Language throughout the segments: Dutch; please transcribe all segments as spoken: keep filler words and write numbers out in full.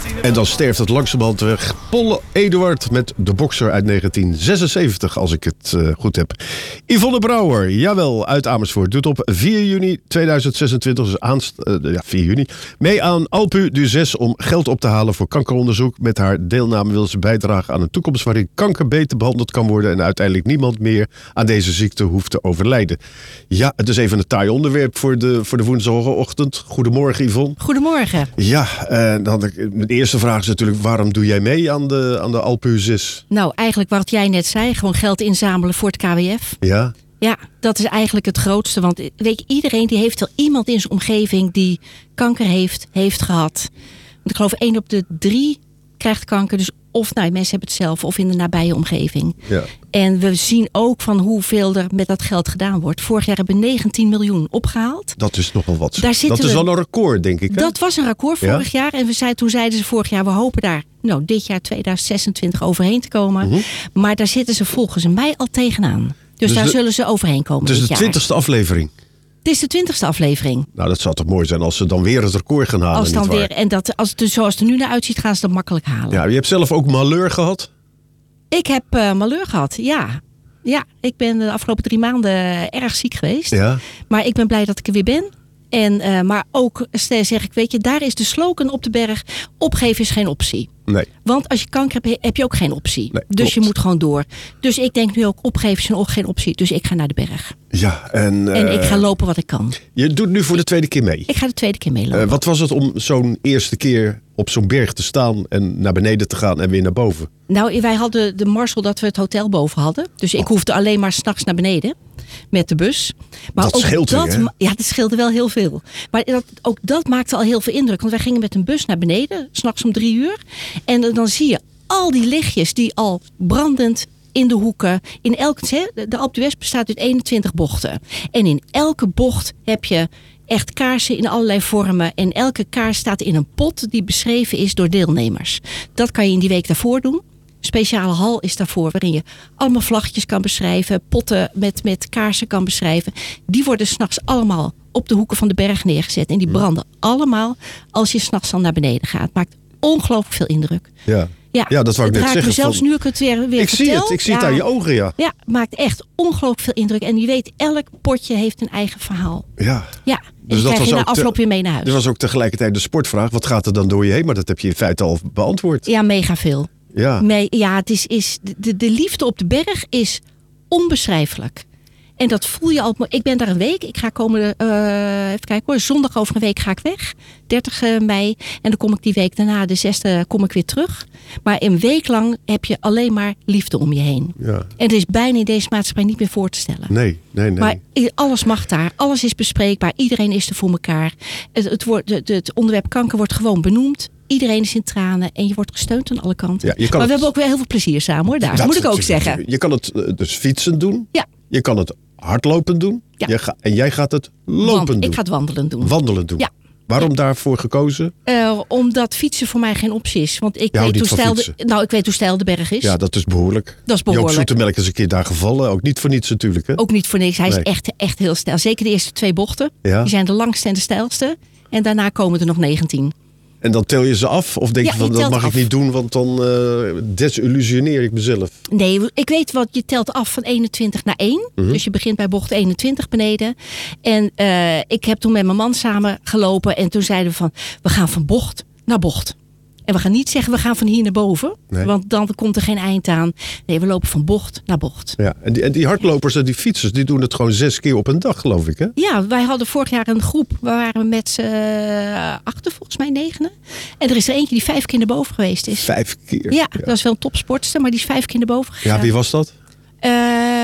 En dan sterft het langzamerhand weg. Paul Eduard met De Bokser uit negentien zesenzeventig, als ik het uh, goed heb. Yvonne Brouwer, jawel, uit Amersfoort, doet op vier juni tweeduizend zesentwintig, dus aanst, uh, ja, vier juni, mee aan Alpe d'Huez om geld op te halen voor kankeronderzoek. Met haar deelname wil ze bijdragen aan een toekomst waarin kanker beter behandeld kan worden en uiteindelijk niemand meer aan deze ziekte hoeft te overlijden. Ja, het is even een taai onderwerp voor de, voor de woensdagochtend. Goedemorgen, Yvonne. Goedemorgen. Ja, uh, dan de, de eerste vraag is natuurlijk, waarom doe jij mee aan de, aan de Alpe d'Huez? Nou, eigenlijk wat jij net zei, gewoon geld inzamelen voor het K W F. Ja? Ja, dat is eigenlijk het grootste. Want weet je, iedereen die heeft wel iemand in zijn omgeving die kanker heeft, heeft gehad. Want ik geloof één op de drie krijgt kanker. Dus of nou, mensen hebben het zelf of in de nabije omgeving. Ja. En we zien ook van hoeveel er met dat geld gedaan wordt. Vorig jaar hebben we negentien miljoen opgehaald. Dat is nogal wat. Daar dat is we, wel een record, denk ik. Hè? Dat was een record vorig ja? jaar. En we zei, toen zeiden ze vorig jaar, we hopen daar nou, dit jaar tweeduizend zesentwintig overheen te komen. Mm-hmm. Maar daar zitten ze volgens mij al tegenaan. Dus, dus daar de, zullen ze overheen komen. Het is dit de jaar. twintigste aflevering. Het is de twintigste aflevering. Nou, dat zou toch mooi zijn als ze dan weer het record gaan halen. Als dan weer, en dat, als het er zoals het er nu naar uitziet, gaan ze dat makkelijk halen. Ja, je hebt zelf ook malheur gehad? Ik heb uh, malheur gehad, ja. Ja, ik ben de afgelopen drie maanden erg ziek geweest. Ja. Maar ik ben blij dat ik er weer ben. En, uh, maar ook zeg ik, weet je, daar is de slogan op de berg. Opgeven is geen optie. Nee. Want als je kanker hebt, heb je ook geen optie. Nee, dus klopt. je moet gewoon door. Dus ik denk nu ook, opgeven is ook geen optie. Dus ik ga naar de berg. Ja, en, uh, en ik ga lopen wat ik kan. Je doet nu voor de tweede keer mee. Ik ga de tweede keer meelopen. Uh, wat was het om zo'n eerste keer op zo'n berg te staan en naar beneden te gaan en weer naar boven? Nou, wij hadden de mazzel dat we het hotel boven hadden. Dus ik oh. hoefde alleen maar 's nachts naar beneden met de bus. Maar dat ook scheelt dat, weer, hè? Ja, dat scheelde wel heel veel. Maar dat, ook dat maakte al heel veel indruk. Want wij gingen met een bus naar beneden, 's nachts om drie uur. En dan zie je al die lichtjes die al brandend in de hoeken. In elke, de Alpe d'Huez bestaat uit eenentwintig bochten. En in elke bocht heb je echt kaarsen in allerlei vormen. En elke kaars staat in een pot die beschreven is door deelnemers. Dat kan je in die week daarvoor doen. Een speciale hal is daarvoor waarin je allemaal vlaggetjes kan beschrijven. Potten met, met kaarsen kan beschrijven. Die worden 's nachts allemaal op de hoeken van de berg neergezet. En die branden allemaal als je 's nachts dan naar beneden gaat. Maakt ongelooflijk veel indruk. Ja. Ja, ja, dat wou ik net zeggen. Me zelfs van... nu ik het weer, weer ik vertel. zie het, ik zie ja, het aan je ogen, ja. Ja, maakt echt ongelooflijk veel indruk. En je weet, elk potje heeft een eigen verhaal. Ja. Ja, en dus je dat krijg je na afloop te... weer mee naar huis. Er was ook tegelijkertijd de sportvraag. Wat gaat er dan door je heen? Maar dat heb je in feite al beantwoord. Ja, mega veel. Ja, Me, ja het is, is, de, de liefde op de berg is onbeschrijfelijk. En dat voel je al. Ik ben daar een week. Ik ga komende, uh, even kijken hoor. Zondag over een week ga ik weg. dertig mei. En dan kom ik die week daarna, de zesde, kom ik weer terug. Maar een week lang heb je alleen maar liefde om je heen. Ja. En het is bijna in deze maatschappij niet meer voor te stellen. Nee, nee, nee. Maar alles mag daar. Alles is bespreekbaar. Iedereen is er voor elkaar. Het, het, wordt, het, het onderwerp kanker wordt gewoon benoemd. Iedereen is in tranen en je wordt gesteund aan alle kanten. Ja, maar het... we hebben ook weer heel veel plezier samen hoor. Daar dat moet ik ook zeggen. Je kan het dus fietsen doen. Ja. Je kan het hardlopen doen. Ja. Je ga, en jij gaat het lopen Wand, doen. Ik ga het wandelen doen. Wandelen doen. Ja. Waarom ja. daarvoor gekozen? Uh, omdat fietsen voor mij geen optie is. Want ik, weet weet hoe, steil de, nou, ik weet hoe steil de berg is. Ja, dat is behoorlijk. Dat is behoorlijk. Joop Zoetemelk is een keer daar gevallen. Ook niet voor niets natuurlijk. Hè? Ook niet voor niks. Hij nee. is echt, echt heel steil. Zeker de eerste twee bochten. Ja. Die zijn de langste en de steilste. En daarna komen er nog negentien. En dan tel je ze af? Of denk ja, je van, je dat mag af. ik niet doen, want dan uh, desillusioneer ik mezelf? Nee, ik weet wat, je telt af van eenentwintig naar één. Mm-hmm. Dus je begint bij bocht eenentwintig beneden. En uh, ik heb toen met mijn man samen gelopen. En toen zeiden we van, we gaan van bocht naar bocht. En we gaan niet zeggen, we gaan van hier naar boven. Nee. Want dan komt er geen eind aan. Nee, we lopen van bocht naar bocht. Ja, en, die, en die hardlopers en die fietsers, die doen het gewoon zes keer op een dag, geloof ik, hè? Ja, wij hadden vorig jaar een groep. We waren met z'n uh, achten, volgens mij negenen. En er is er eentje die vijf keer naar boven geweest is. Vijf keer? Ja, ja. Dat is wel een topsportster, maar die is vijf keer naar boven gegaan. Ja, wie was dat? Uh,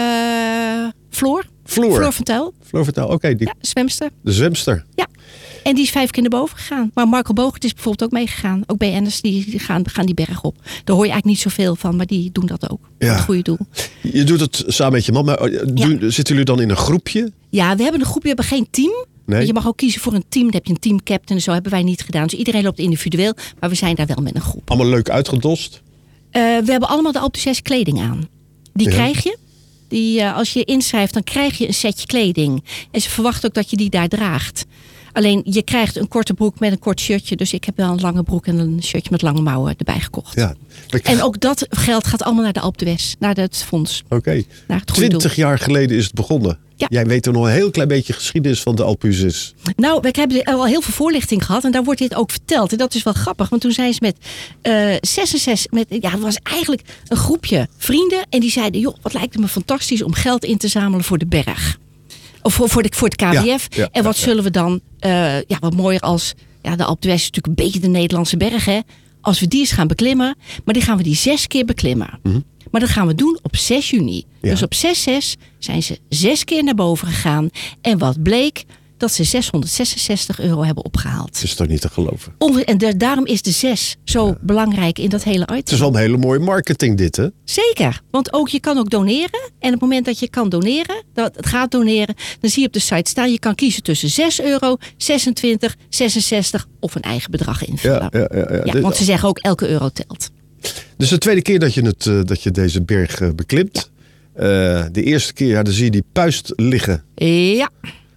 Floor. Floor. Floor van Tel. Floor van Tel, oké. Okay, die... Ja, zwemster. De zwemster. Ja. En die is vijf keer naar boven gegaan. Maar Marco Bogert is bijvoorbeeld ook meegegaan. Ook B N'ers die gaan, gaan die berg op. Daar hoor je eigenlijk niet zoveel van, maar die doen dat ook. Ja. Voor het goede doel. Je doet het samen met je man, maar ja. doen, zitten jullie dan in een groepje? Ja, we hebben een groepje, we hebben geen team. Nee. Je mag ook kiezen voor een team. Dan heb je een teamcaptain en zo hebben wij niet gedaan. Dus iedereen loopt individueel, maar we zijn daar wel met een groep. Allemaal leuk uitgedost? Uh, we hebben allemaal de Alpe d'Huez kleding aan. Die ja. krijg je. Die, uh, als je inschrijft, dan krijg je een setje kleding. En ze verwachten ook dat je die daar draagt. Alleen je krijgt een korte broek met een kort shirtje. Dus ik heb wel een lange broek en een shirtje met lange mouwen erbij gekocht. Ja. En ook dat geld gaat allemaal naar de Alpe d'Huez. Naar het fonds. Oké. Okay. Twintig jaar geleden is het begonnen. Ja. Jij weet er nog een heel klein beetje geschiedenis van de Alpe d'Huez. Nou, we hebben al heel veel voorlichting gehad. En daar wordt dit ook verteld. En dat is wel grappig. Want toen zijn ze met uh, zesenzestig... Met, ja, het was eigenlijk een groepje vrienden. En die zeiden, joh, wat lijkt het me fantastisch om geld in te zamelen voor de berg. Of voor, voor, de, voor het K W F. Ja, ja, en wat ja, zullen we dan... Uh, ja, wat mooier als... Ja, de Alpe d'Huez is natuurlijk een beetje de Nederlandse berg, hè. Als we die eens gaan beklimmen. Maar die gaan we die zes keer beklimmen. Mm-hmm. Maar dat gaan we doen op zes juni. Ja. Dus op zes zes zijn ze zes keer naar boven gegaan. En wat bleek? Dat ze zeshonderdzesenzestig euro hebben opgehaald. Dat is toch niet te geloven? En de, daarom is de zes zo ja. belangrijk in dat hele item. Het is wel een hele mooie marketing dit, hè? Zeker. Want ook je kan ook doneren. En op het moment dat je kan doneren, dat het gaat doneren, dan zie je op de site staan, je kan kiezen tussen zes euro, zesentwintig, zesenzestig of een eigen bedrag invullen. Ja, ja, ja, ja. Ja, want ze zeggen ook elke euro telt. Dus de tweede keer dat je, het, uh, dat je deze berg uh, beklimt. Uh, de eerste keer, ja, dan zie je die puist liggen. Ja.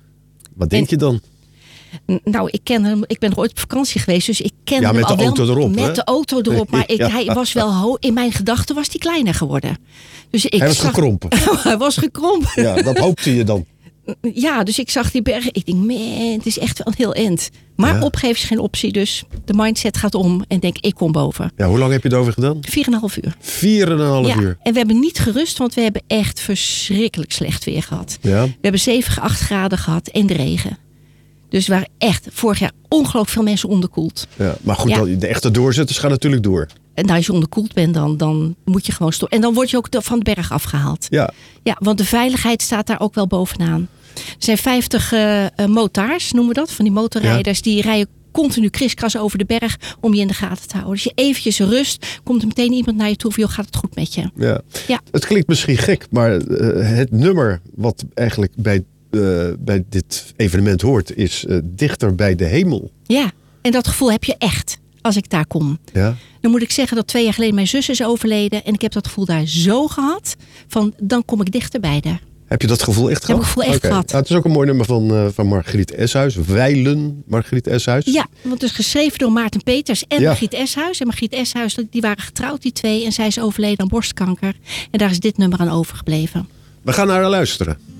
Wat denk en, je dan? Nou, ik ken hem. Ik ben er ooit op vakantie geweest, dus ik ken ja, hem met al de auto wel erop, met hè? de auto erop. Maar ik, ja. hij was wel ho- in mijn gedachten was hij kleiner geworden. Dus ik hij was zag, gekrompen. hij was gekrompen. Ja, dat hoopte je dan. Ja, dus ik zag die bergen. Ik denk, man, het is echt wel een heel end. Maar ja. opgeven is geen optie, dus de mindset gaat om en denk, ik kom boven. Ja, hoe lang heb je het over gedaan? Vier en een half uur. Vier en een half ja, uur. En we hebben niet gerust, want we hebben echt verschrikkelijk slecht weer gehad. Ja. We hebben zeven, acht graden gehad en de regen. Dus we waren echt vorig jaar ongelooflijk veel mensen onderkoeld. Ja, maar goed, ja. de echte doorzetters gaan natuurlijk door. En nou, als je onderkoeld bent, dan, dan moet je gewoon stoppen. En dan word je ook van de berg afgehaald. Ja. Ja, want de veiligheid staat daar ook wel bovenaan. Er zijn vijftig uh, motards, noemen we dat, van die motorrijders. Ja. Die rijden continu kriskras over de berg om je in de gaten te houden. Als je eventjes rust, komt er meteen iemand naar je toe van, joh, gaat het goed met je? Ja. Ja. Het klinkt misschien gek, maar uh, het nummer wat eigenlijk bij, uh, bij dit evenement hoort, is uh, dichter bij de hemel. Ja, en dat gevoel heb je echt als ik daar kom. Ja. Dan moet ik zeggen dat twee jaar geleden mijn zus is overleden. En ik heb dat gevoel daar zo gehad, van dan kom ik dichterbij daar. Heb je dat gevoel echt gehad? Heb ik gevoel echt okay. gehad. Ja, het is ook een mooi nummer van, uh, van Margriet Eshuis. Wijlen, Margriet Eshuis. Ja, want het is geschreven door Maarten Peters en ja. Margriet Eshuis. En Margriet Eshuis, die waren getrouwd, die twee. En zij is overleden aan borstkanker. En daar is dit nummer aan overgebleven. We gaan naar haar luisteren.